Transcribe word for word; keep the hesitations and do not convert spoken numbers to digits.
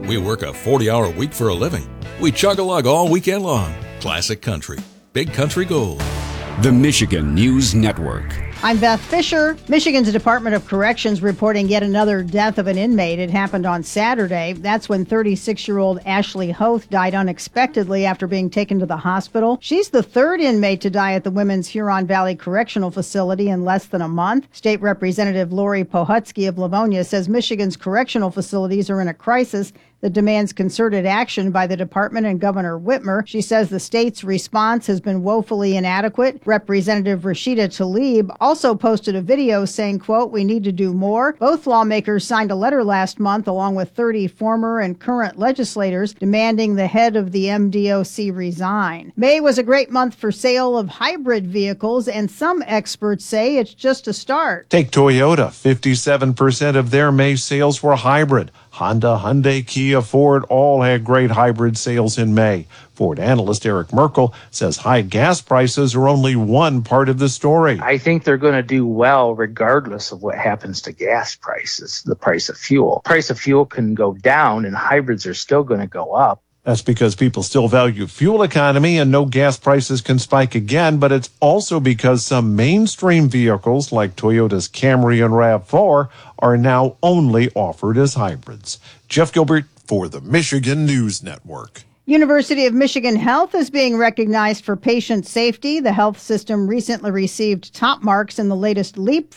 We work a forty-hour week for a living. We chug-a-lug all weekend long. Classic country. Big country gold. The Michigan News Network. I'm Beth Fisher. Michigan's Department of Corrections reporting yet another death of an inmate. It happened on Saturday. That's when thirty-six-year-old Ashley Hoth died unexpectedly after being taken to the hospital. She's the third inmate to die at the Women's Huron Valley Correctional Facility in less than a month. State Representative Lori Pohutsky of Livonia says Michigan's correctional facilities are in a crisis that demands concerted action by the department and Governor Whitmer. She says the state's response has been woefully inadequate. Representative Rashida Tlaib also posted a video saying, quote, "We need to do more." Both lawmakers signed a letter last month along with thirty former and current legislators demanding the head of the M D O C resign. May was a great month for sale of hybrid vehicles, and some experts say it's just a start. Take Toyota. fifty-seven percent of their May sales were hybrid. Honda, Hyundai, Kia, Ford all had great hybrid sales in May. Ford analyst Eric Merkel says high gas prices are only one part of the story. I think they're going to do well regardless of what happens to gas prices, the price of fuel. Price of fuel can go down and hybrids are still going to go up. That's because people still value fuel economy and know gas prices can spike again, but it's also because some mainstream vehicles like Toyota's Camry and RAV four are now only offered as hybrids. Jeff Gilbert for the Michigan News Network. University of Michigan Health is being recognized for patient safety. The health system recently received top marks in the latest LEAP